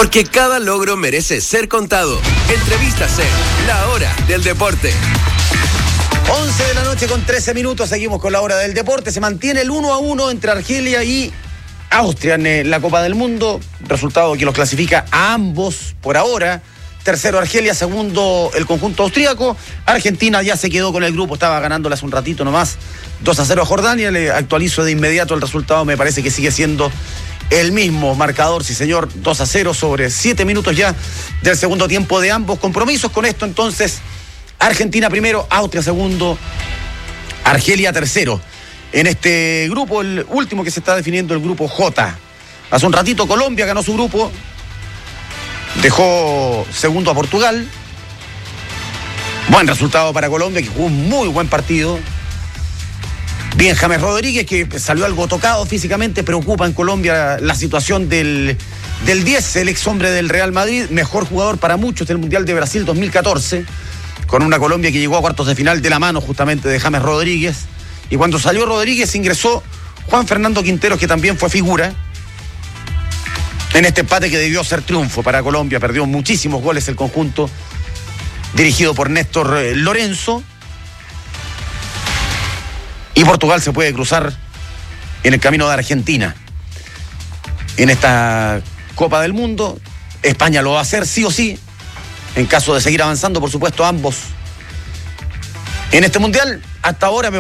Porque cada logro merece ser contado. Entrevistas en La Hora del Deporte. 11 de la noche con 13 minutos, seguimos con La Hora del Deporte. Se mantiene el 1-1 entre Argelia y Austria en la Copa del Mundo. Resultado que los clasifica a ambos por ahora. Tercero Argelia, segundo el conjunto austríaco. Argentina ya se quedó con el grupo, estaba ganándole hace un ratito nomás 2-0 a Jordania. Le actualizo de inmediato el resultado, me parece que sigue siendo el mismo marcador, sí señor, 2-0 sobre 7 minutos ya del segundo tiempo de ambos compromisos. Con esto entonces, Argentina primero, Austria segundo, Argelia tercero. En este grupo, el último que se está definiendo, el grupo J. Hace un ratito Colombia ganó su grupo, dejó segundo a Portugal. Buen resultado para Colombia, que jugó un muy buen partido. Bien, James Rodríguez, que salió algo tocado físicamente, preocupa en Colombia la situación del 10, el ex hombre del Real Madrid, mejor jugador para muchos del Mundial de Brasil 2014, con una Colombia que llegó a cuartos de final de la mano justamente de James Rodríguez. Y cuando salió Rodríguez ingresó Juan Fernando Quinteros, que también fue figura en este empate que debió ser triunfo para Colombia. Perdió muchísimos goles el conjunto dirigido por Néstor Lorenzo. Y Portugal se puede cruzar en el camino de Argentina en esta Copa del Mundo. España lo va a hacer sí o sí, en caso de seguir avanzando, por supuesto, ambos en este Mundial. Hasta ahora me